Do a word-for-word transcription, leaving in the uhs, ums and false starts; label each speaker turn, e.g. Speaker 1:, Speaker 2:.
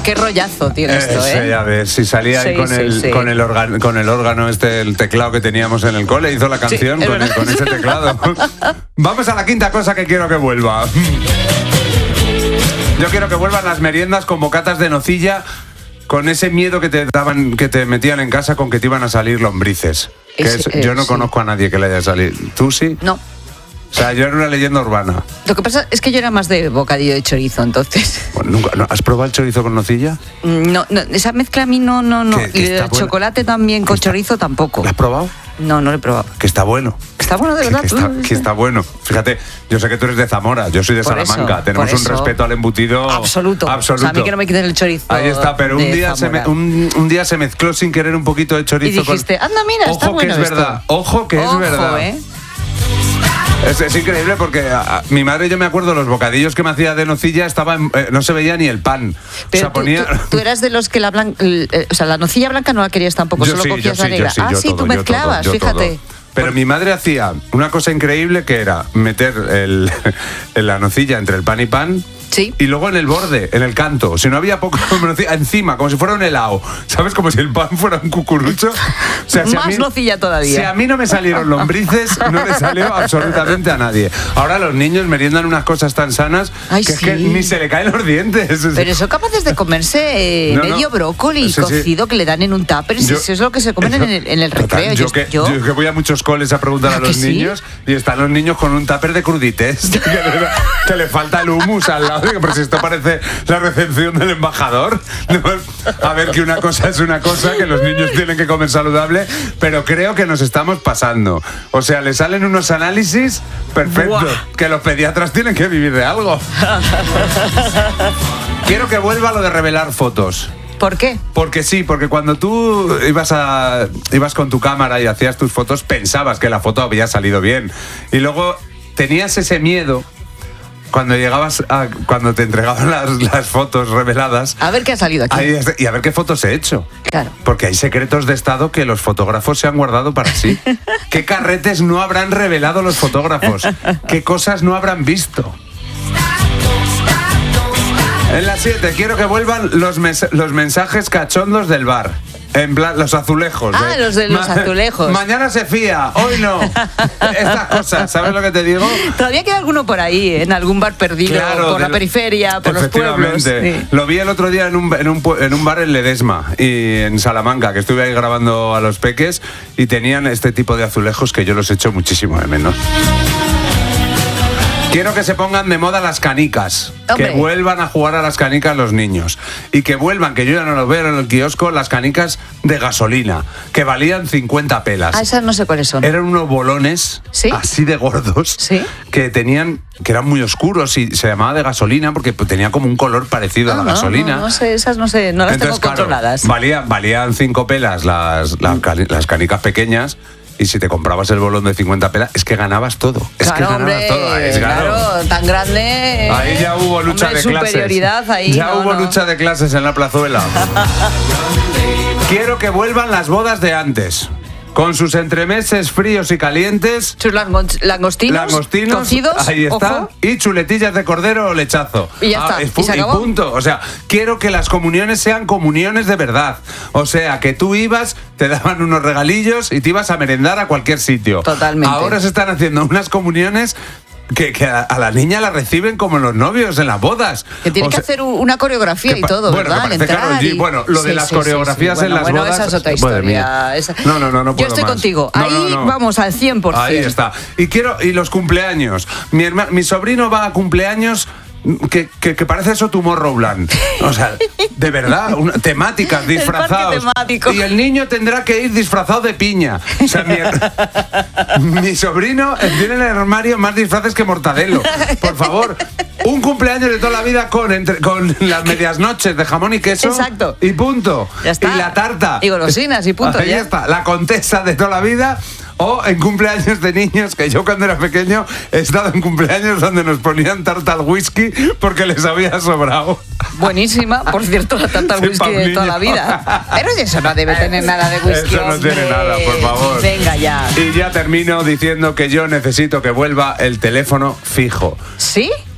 Speaker 1: qué rollazo tiene esto,
Speaker 2: ¿eh?
Speaker 1: ¿eh?
Speaker 2: Sí, a ver, si salía ahí
Speaker 1: Sí,
Speaker 2: con,
Speaker 1: sí,
Speaker 2: el,
Speaker 1: sí.
Speaker 2: con, el órgano, con el órgano este, el teclado que teníamos en el cole, hizo la canción
Speaker 1: Sí,
Speaker 2: con, el, con ese teclado. Vamos a la quinta cosa que quiero que vuelva. Yo quiero que vuelvan las meriendas con bocatas de nocilla, con ese miedo que te daban, que te metían en casa con que te iban a salir lombrices. Que
Speaker 1: Es,
Speaker 2: es,
Speaker 1: eh,
Speaker 2: yo no
Speaker 1: sí.
Speaker 2: conozco a nadie que le haya salido. ¿Tú sí?
Speaker 1: No.
Speaker 2: O sea, yo era una leyenda urbana.
Speaker 1: Lo que pasa es que yo era más de bocadillo de chorizo, entonces.
Speaker 2: Bueno, ¿nunca, no, ¿has probado el chorizo con nocilla?
Speaker 1: No, no, esa mezcla a mí no, no, no.
Speaker 2: Que- que
Speaker 1: Y
Speaker 2: está
Speaker 1: el
Speaker 2: buena.
Speaker 1: chocolate también con
Speaker 2: Está-
Speaker 1: chorizo tampoco.
Speaker 2: ¿Lo has probado?
Speaker 1: No, no lo he probado.
Speaker 2: Que está bueno.
Speaker 1: Está bueno, de
Speaker 2: Que,
Speaker 1: verdad.
Speaker 2: que está, que está bueno. Fíjate, yo sé que tú eres de Zamora, yo soy de
Speaker 1: Por
Speaker 2: Salamanca.
Speaker 1: eso,
Speaker 2: Tenemos
Speaker 1: por
Speaker 2: un
Speaker 1: eso.
Speaker 2: respeto al embutido
Speaker 1: Absoluto.
Speaker 2: absoluto.
Speaker 1: O sea, a mí que no me quiten el chorizo.
Speaker 2: Ahí está, pero un
Speaker 1: de
Speaker 2: día, se me,
Speaker 1: Zamora.
Speaker 2: un, un día se mezcló sin querer un poquito de chorizo
Speaker 1: Y dijiste,
Speaker 2: con...
Speaker 1: anda, mira,
Speaker 2: Ojo
Speaker 1: está bueno
Speaker 2: que es
Speaker 1: esto.
Speaker 2: verdad, ojo que
Speaker 1: Ojo,
Speaker 2: es verdad.
Speaker 1: ¿eh?
Speaker 2: Es, es increíble porque a, a, mi madre, yo me acuerdo, los bocadillos que me hacía de nocilla estaba en- eh, no se veía ni el pan.
Speaker 1: Pero
Speaker 2: o sea,
Speaker 1: tú,
Speaker 2: ponía...
Speaker 1: tú- tú eras de los que la blanca, o sea, la nocilla blanca no la querías tampoco,
Speaker 2: Yo
Speaker 1: solo
Speaker 2: sí, yo
Speaker 1: cogías
Speaker 2: sí,
Speaker 1: la
Speaker 2: yo
Speaker 1: negra.
Speaker 2: sí,
Speaker 1: ah,
Speaker 2: yo
Speaker 1: sí,
Speaker 2: todo,
Speaker 1: tú
Speaker 2: yo
Speaker 1: mezclabas,
Speaker 2: todo, yo
Speaker 1: fíjate.
Speaker 2: todo. Pero mi madre hacía una cosa increíble que era meter el, la nocilla entre el pan y pan.
Speaker 1: Sí.
Speaker 2: Y luego en el borde, en el canto, si no había poco, encima, como si fuera un helado, ¿sabes? Como si el pan fuera un cucurucho. O sea, si a
Speaker 1: Más
Speaker 2: mí-
Speaker 1: nocilla todavía.
Speaker 2: Si a mí no me salieron lombrices, no le salió absolutamente a nadie. Ahora los niños meriendan unas cosas tan sanas
Speaker 1: Ay,
Speaker 2: que es
Speaker 1: sí.
Speaker 2: que ni se le caen los dientes.
Speaker 1: Pero son capaces de comerse eh,
Speaker 2: No, no.
Speaker 1: medio brócoli
Speaker 2: Sí, sí.
Speaker 1: cocido que le dan en un tupper. Si
Speaker 2: Yo-
Speaker 1: eso es lo que se comen en el, en el
Speaker 2: Total,
Speaker 1: recreo.
Speaker 2: yo, que,
Speaker 1: yo-
Speaker 2: yo que voy a muchos coles a preguntar
Speaker 1: ¿Ah,
Speaker 2: a
Speaker 1: que
Speaker 2: los
Speaker 1: sí?
Speaker 2: niños y están los niños con un tupper de crudités. que, le, que le falta el humus al lado. Digo, pero si esto parece la recepción del embajador. A ver, que una cosa es una cosa, que los niños tienen que comer saludable, pero creo que nos estamos pasando. O sea, le salen unos análisis perfectos,
Speaker 1: Buah.
Speaker 2: que los pediatras tienen que vivir de algo. Quiero que vuelva lo de revelar fotos.
Speaker 1: ¿Por qué?
Speaker 2: Porque sí, porque cuando tú ibas a ibas con tu cámara y hacías tus fotos, pensabas que la foto había salido bien. Y luego tenías ese miedo cuando llegabas a, cuando te entregaban las, las fotos reveladas.
Speaker 1: A ver qué ha salido aquí.
Speaker 2: Ahí es- y a ver qué fotos he hecho.
Speaker 1: Claro.
Speaker 2: Porque hay secretos de Estado que los fotógrafos se han guardado para sí. ¿Qué carretes no habrán revelado los fotógrafos? ¿Qué cosas no habrán visto? En la siete, quiero que vuelvan los, mes- los mensajes cachondos del bar. En plan, los azulejos.
Speaker 1: Ah, los de los azulejos.
Speaker 2: Mañana se fía, hoy no. Estas cosas, ¿sabes lo que te digo?
Speaker 1: Todavía queda alguno por ahí, ¿eh? En algún bar perdido,
Speaker 2: Claro,
Speaker 1: por la
Speaker 2: del-
Speaker 1: periferia, por los pueblos.
Speaker 2: Efectivamente.
Speaker 1: Sí.
Speaker 2: Lo vi el otro día en un, en, un, pu- en un bar en Ledesma y en Salamanca, que estuve ahí grabando a los peques y tenían este tipo de azulejos que yo los echo muchísimo de menos. Quiero que se pongan de moda las canicas.
Speaker 1: Hombre.
Speaker 2: Que vuelvan a jugar a las canicas los niños. Y que vuelvan, que yo ya no lo veo en el kiosco, las canicas de gasolina, que valían cincuenta pelas.
Speaker 1: Ah, esas no sé cuáles son.
Speaker 2: Eran unos bolones
Speaker 1: ¿Sí?
Speaker 2: así de gordos
Speaker 1: ¿Sí?
Speaker 2: que tenían, que eran muy oscuros y se llamaba de gasolina porque pues, tenía como un color parecido
Speaker 1: Ah,
Speaker 2: a la
Speaker 1: no,
Speaker 2: gasolina.
Speaker 1: No, no sé, esas no sé, no las
Speaker 2: Entonces,
Speaker 1: tengo
Speaker 2: claro,
Speaker 1: controladas.
Speaker 2: valían, valían cinco pelas las, las, cani- las canicas pequeñas. Y si te comprabas el bolón de cincuenta pelas, es que ganabas todo. Es
Speaker 1: Claro,
Speaker 2: que ganabas
Speaker 1: hombre,
Speaker 2: todo. Es claro.
Speaker 1: claro, tan grande.
Speaker 2: Ahí ya hubo lucha
Speaker 1: Hombre,
Speaker 2: de clases.
Speaker 1: superioridad ahí.
Speaker 2: Ya
Speaker 1: no,
Speaker 2: hubo
Speaker 1: no.
Speaker 2: lucha de clases en la plazuela. Quiero que vuelvan las bodas de antes. Con sus entremeses fríos y calientes.
Speaker 1: Sus lango- langostinos,
Speaker 2: Langostinos,
Speaker 1: cocidos,
Speaker 2: ahí está,
Speaker 1: ojo.
Speaker 2: y chuletillas de cordero o lechazo.
Speaker 1: Y ya está,
Speaker 2: es
Speaker 1: ¿y
Speaker 2: pu-
Speaker 1: se acabó?
Speaker 2: punto. O sea, quiero que las comuniones sean comuniones de verdad. O sea, que tú ibas, te daban unos regalillos y te ibas a merendar a cualquier sitio.
Speaker 1: Totalmente.
Speaker 2: Ahora se están haciendo unas comuniones que, que a, a la niña la reciben como los novios en las bodas.
Speaker 1: Que tiene
Speaker 2: O
Speaker 1: que
Speaker 2: sea,
Speaker 1: hacer u- una coreografía
Speaker 2: que
Speaker 1: y
Speaker 2: pa-
Speaker 1: todo,
Speaker 2: bueno,
Speaker 1: ¿verdad?
Speaker 2: que
Speaker 1: Al
Speaker 2: parece Karol
Speaker 1: entrar
Speaker 2: G.
Speaker 1: y-
Speaker 2: Bueno, lo de
Speaker 1: Sí,
Speaker 2: las
Speaker 1: sí,
Speaker 2: coreografías
Speaker 1: sí, sí.
Speaker 2: en
Speaker 1: Bueno,
Speaker 2: las
Speaker 1: bueno,
Speaker 2: bodas.
Speaker 1: esa es otra
Speaker 2: Madre
Speaker 1: historia.
Speaker 2: mía.
Speaker 1: Esa-
Speaker 2: No, no, no, no
Speaker 1: Yo
Speaker 2: puedo
Speaker 1: estoy
Speaker 2: más.
Speaker 1: contigo.
Speaker 2: No,
Speaker 1: Ahí
Speaker 2: no, no.
Speaker 1: vamos al cien por ciento.
Speaker 2: Ahí está. Y quiero y los cumpleaños. Mi herma- mi sobrino va a cumpleaños que, que, que parece eso Tomorrowland. O sea, de verdad, una, temáticas,
Speaker 1: parque
Speaker 2: disfrazados.
Speaker 1: temático.
Speaker 2: Y el niño tendrá que ir disfrazado de piña. O sea, mi, her- mi sobrino tiene en el armario más disfraces que Mortadelo. Por favor, un cumpleaños de toda la vida con, entre, con las medias noches de jamón y queso.
Speaker 1: Exacto.
Speaker 2: Y punto.
Speaker 1: Ya está.
Speaker 2: Y la tarta.
Speaker 1: Y golosinas y punto,
Speaker 2: Ahí
Speaker 1: ya.
Speaker 2: está. La contesa de toda la vida. O en cumpleaños de niños, que yo cuando era pequeño he estado en cumpleaños donde nos ponían tarta al whisky porque les había sobrado.
Speaker 1: Buenísima, por cierto, la tarta al
Speaker 2: Sí,
Speaker 1: whisky
Speaker 2: pa' un
Speaker 1: de toda
Speaker 2: niño.
Speaker 1: la vida. Pero eso no debe tener nada de whisky.
Speaker 2: Eso no
Speaker 1: hombre.
Speaker 2: tiene nada, por favor.
Speaker 1: Venga ya.
Speaker 2: Y ya termino diciendo que yo necesito que vuelva el teléfono fijo.
Speaker 1: ¿Sí?